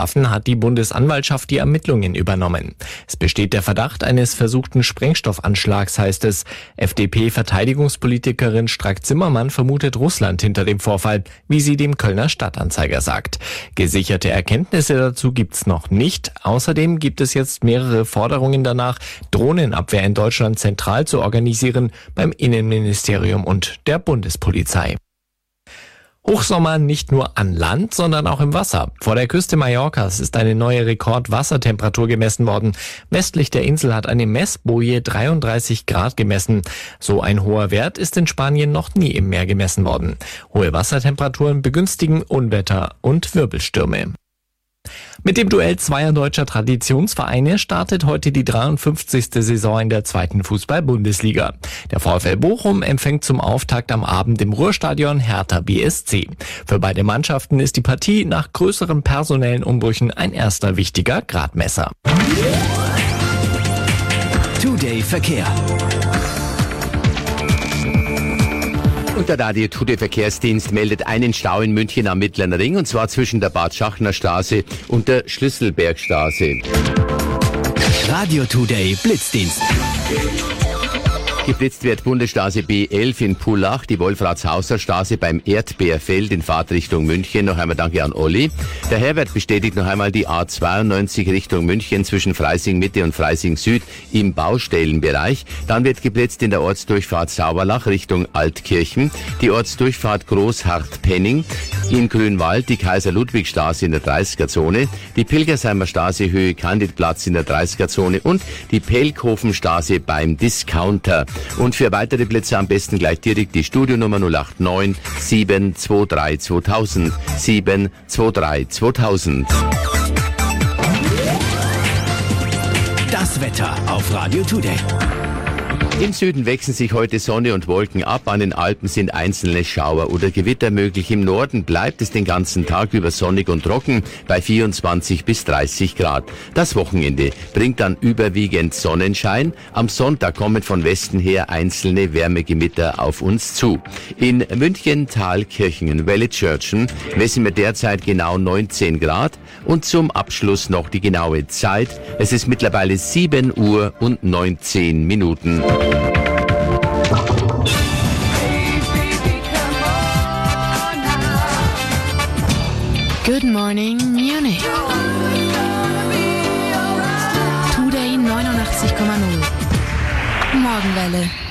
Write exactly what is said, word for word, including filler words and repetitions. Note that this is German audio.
Ludwigshafen hat die Bundesanwaltschaft die Ermittlungen übernommen. Es besteht der Verdacht eines versuchten Sprengstoffanschlags, heißt es. F D P-Verteidigungspolitikerin Strack-Zimmermann vermutet Russland hinter dem Vorfall, wie sie dem Kölner Stadtanzeiger sagt. Gesicherte Erkenntnisse dazu gibt's noch nicht. Außerdem gibt es jetzt mehrere Forderungen danach, Drohnenabwehr in Deutschland zentral zu organisieren beim Innenministerium und der Bundespolizei. Hochsommer nicht nur an Land, sondern auch im Wasser. Vor der Küste Mallorcas ist eine neue Rekordwassertemperatur gemessen worden. Westlich der Insel hat eine Messboje dreiunddreißig Grad gemessen. So ein hoher Wert ist in Spanien noch nie im Meer gemessen worden. Hohe Wassertemperaturen begünstigen Unwetter und Wirbelstürme. Mit dem Duell zweier deutscher Traditionsvereine startet heute die dreiundfünfzigste Saison in der zweiten Fußball-Bundesliga. Der VfL Bochum empfängt zum Auftakt am Abend im Ruhrstadion Hertha B S C. Für beide Mannschaften ist die Partie nach größeren personellen Umbrüchen ein erster wichtiger Gradmesser. Today Verkehr. Und der Radio Today Verkehrsdienst meldet einen Stau in München am Mittleren Ring, und zwar zwischen der Bad-Schachner Straße und der Schlüsselbergstraße. Radio Today Blitzdienst. Geblitzt wird Bundesstraße B elf in Pullach, die Wolfratshauser Straße beim Erdbeerfeld in Fahrtrichtung München. Noch einmal danke an Olli. Der Herbert bestätigt noch einmal die A zweiundneunzig Richtung München zwischen Freising Mitte und Freising Süd im Baustellenbereich. Dann wird geblitzt in der Ortsdurchfahrt Sauerlach Richtung Altkirchen, die Ortsdurchfahrt Großhardt-Penning, in Grünwald die Kaiser-Ludwig-Straße in der dreißiger-Zone, die Pilgersheimer Straße Höhe Candidplatz in der dreißiger-Zone und die Pelkhofenstraße beim Discounter. Und für weitere Plätze am besten gleich direkt die Studionummer null acht neun sieben zwei drei zweitausend sieben zwei drei zweitausend. Das Wetter auf Radio Today. Im Süden wechseln sich heute Sonne und Wolken ab. An den Alpen sind einzelne Schauer oder Gewitter möglich. Im Norden bleibt es den ganzen Tag über sonnig und trocken bei vierundzwanzig bis dreißig Grad. Das Wochenende bringt dann überwiegend Sonnenschein. Am Sonntag kommen von Westen her einzelne Wärmegewitter auf uns zu. In München, Thalkirchen, Wellitzschörtchen messen wir derzeit genau neunzehn Grad. Und zum Abschluss noch die genaue Zeit. Es ist mittlerweile sieben Uhr und neunzehn Minuten. Good morning, Munich. Today neunundachtzig Komma null. Morgenwelle.